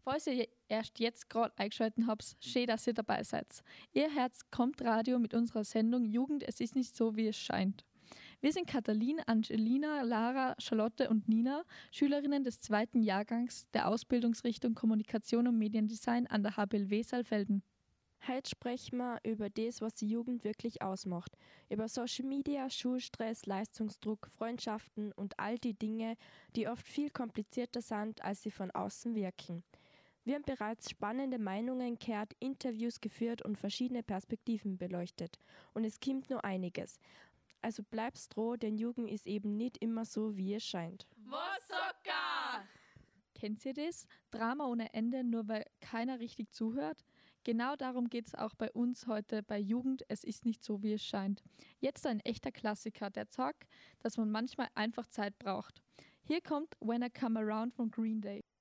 Falls ihr erst jetzt gerade eingeschaltet habt, schön, dass ihr dabei seid. Ihr Herz kommt Radio mit unserer Sendung Jugend, es ist nicht so, wie es scheint. Wir sind Katalin, Angelina, Lara, Charlotte und Nina, Schülerinnen des 2. Jahrgangs der Ausbildungsrichtung Kommunikation und Mediendesign an der HBLW Saalfelden. Heute sprechen wir über das, was die Jugend wirklich ausmacht. Über Social Media, Schulstress, Leistungsdruck, Freundschaften und all die Dinge, die oft viel komplizierter sind, als sie von außen wirken. Wir haben bereits spannende Meinungen gehört, Interviews geführt und verschiedene Perspektiven beleuchtet. Und es kommt nur einiges. Also bleibst droh, denn Jugend ist eben nicht immer so, wie es scheint. Was sogar? Kennt ihr das? Drama ohne Ende, nur weil keiner richtig zuhört? Genau darum geht es auch bei uns heute bei Jugend. Es ist nicht so, wie es scheint. Jetzt ein echter Klassiker, der sagt, dass man manchmal einfach Zeit braucht. Hier kommt When I Come Around von Green Day.